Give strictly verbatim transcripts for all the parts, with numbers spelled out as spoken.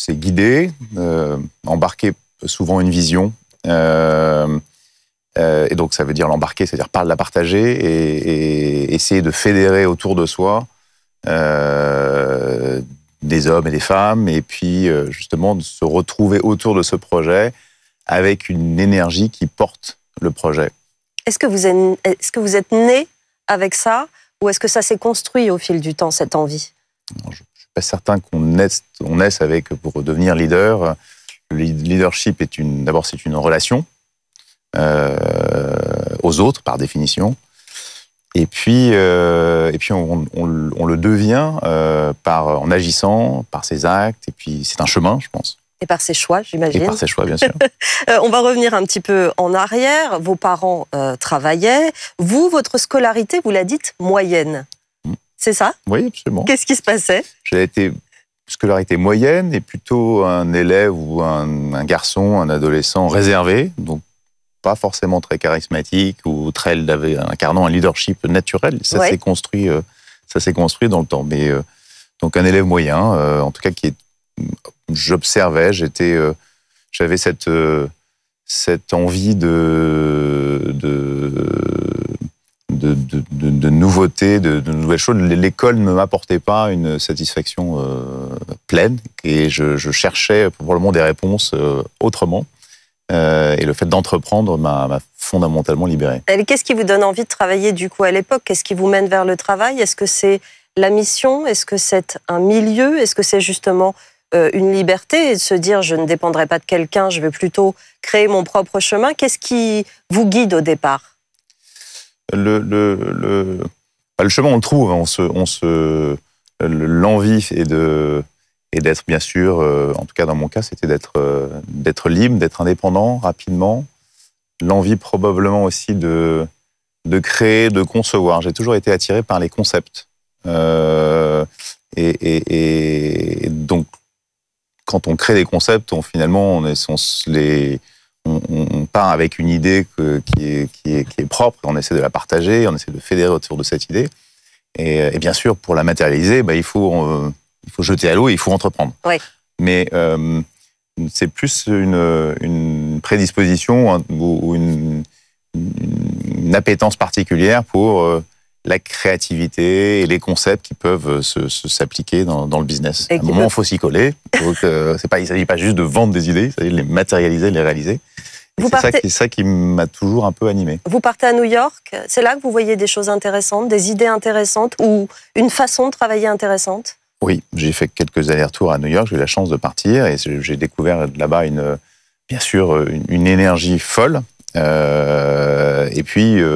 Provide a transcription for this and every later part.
c'est guider, euh, embarquer souvent une vision. Euh, euh, et donc, ça veut dire l'embarquer, c'est-à-dire par la partager et, et essayer de fédérer autour de soi euh, des hommes et des femmes, et puis euh, justement de se retrouver autour de ce projet avec une énergie qui porte le projet. Est-ce que vous êtes, est-ce que vous êtes né avec ça, ou est-ce que ça s'est construit au fil du temps, cette envie ? Je ne suis pas certain qu'on naisse, on naisse avec, pour devenir leader. Le leadership est une, d'abord c'est une relation euh, aux autres par définition, et puis euh, et puis on, on, on le devient euh, par en agissant, par ses actes, et puis c'est un chemin, je pense. Et par ses choix, j'imagine. Et par ses choix, bien sûr. euh, on va revenir un petit peu en arrière. Vos parents euh, travaillaient. Vous, votre scolarité, vous la dites moyenne. Mmh. C'est ça ? Oui, absolument. Qu'est-ce qui se passait ? J'ai été scolarité moyenne et plutôt un élève ou un, un garçon, un adolescent réservé, donc pas forcément très charismatique ou très incarnant un leadership naturel. Ça ouais. s'est construit, euh, ça s'est construit dans le temps. Mais euh, donc un élève moyen, euh, en tout cas qui est, j'observais, j'étais, euh, j'avais cette euh, cette envie de de de, de, de, de nouveautés, de, de nouvelles choses. L'école ne m'apportait pas une satisfaction euh, pleine et je, je cherchais probablement des réponses euh, autrement. Euh, et le fait d'entreprendre m'a, m'a fondamentalement libéré. Et qu'est-ce qui vous donne envie de travailler du coup à l'époque ? Qu'est-ce qui vous mène vers le travail ? Est-ce que c'est la mission ? Est-ce que c'est un milieu ? Est-ce que c'est justement euh, une liberté et de se dire je ne dépendrai pas de quelqu'un, je vais plutôt créer mon propre chemin ? Qu'est-ce qui vous guide au départ ? Le, le, le, bah, le chemin, on le trouve. On se, on se, l'envie est de... et d'être, bien sûr, euh, en tout cas dans mon cas, c'était d'être, euh, d'être libre, d'être indépendant rapidement. L'envie probablement aussi de, de créer, de concevoir. J'ai toujours été attiré par les concepts. Euh, et, et, et donc, quand on crée des concepts, on, finalement, on, est, on, les, on, on part avec une idée que, qui, est, qui, est, qui est propre, on essaie de la partager, on essaie de fédérer autour de cette idée. Et, et bien sûr, pour la matérialiser, bah, il faut... Euh, il faut jeter à l'eau et il faut entreprendre. Oui. Mais euh, c'est plus une, une prédisposition ou une, une appétence particulière pour euh, la créativité et les concepts qui peuvent se, se, s'appliquer dans, dans le business. Et à un moment, il peut... faut s'y coller. Donc, euh, c'est pas, il ne s'agit pas juste de vendre des idées, il s'agit de les matérialiser, de les réaliser. C'est, partez... ça qui, ça qui m'a toujours un peu animé. Vous partez à New York, c'est là que vous voyez des choses intéressantes, des idées intéressantes ou une façon de travailler intéressante ? Oui, j'ai fait quelques allers-retours à New York, j'ai eu la chance de partir et j'ai découvert là-bas une, bien sûr une, une énergie folle euh, et puis euh,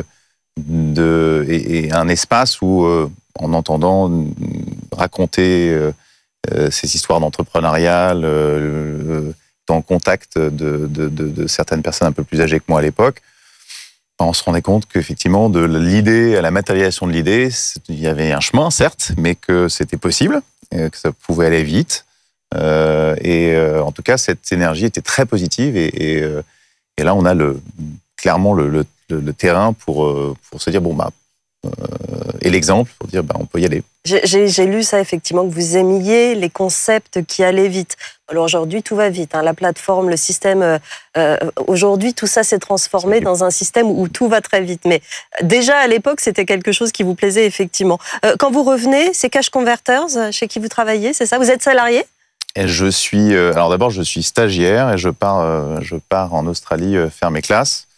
de, et, et un espace où, euh, en entendant raconter euh, ces histoires d'entrepreneuriat, euh, en contact de, de, de, de certaines personnes un peu plus âgées que moi à l'époque, on se rendait compte qu'effectivement, de l'idée à la matérialisation de l'idée, il y avait un chemin, certes, mais que c'était possible, que ça pouvait aller vite. Euh, et euh, en tout cas, cette énergie était très positive. Et, et, euh, et là, on a le, clairement le, le, le terrain pour, pour se dire, bon, bah, euh, et l'exemple pour dire, bah, on peut y aller. J'ai, j'ai lu ça, effectivement, que vous aimiez les concepts qui allaient vite. Alors aujourd'hui, tout va vite. Hein. La plateforme, le système... Euh, aujourd'hui, tout ça s'est transformé dans un système où tout va très vite. Mais déjà, à l'époque, c'était quelque chose qui vous plaisait, effectivement. Euh, quand vous revenez, c'est Cash Converters, chez qui vous travaillez, c'est ça ? Vous êtes salarié ? Et je suis... Euh, alors d'abord, je suis stagiaire et je pars, euh, je pars en Australie euh, faire mes classes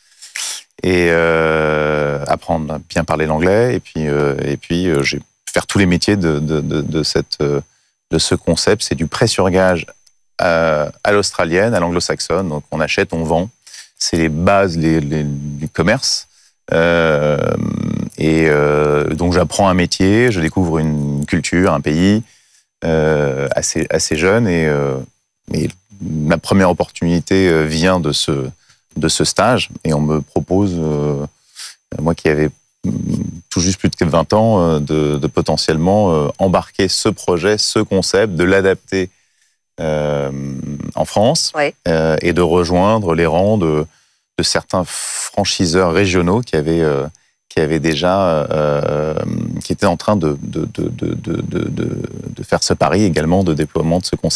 et euh, apprendre à bien parler l'anglais. Et puis, euh, et puis euh, j'ai faire tous les métiers de, de, de, de, cette, de ce concept. C'est du prêt sur gage à, à l'australienne, à l'anglo-saxonne. Donc on achète, on vend. C'est les bases les, les, du commerce. Euh, et euh, donc j'apprends un métier, je découvre une culture, un pays euh, assez, assez jeune. Et, euh, et ma première opportunité vient de ce, de ce stage. Et on me propose, euh, moi qui avais tout juste plus de vingt ans, de, de potentiellement embarquer ce projet, ce concept, de l'adapter euh, en France oui. euh, et de rejoindre les rangs de, de certains franchiseurs régionaux qui avaient, euh, qui avaient déjà, euh, qui étaient en train de, de, de, de, de, de, de faire ce pari également de déploiement de ce concept.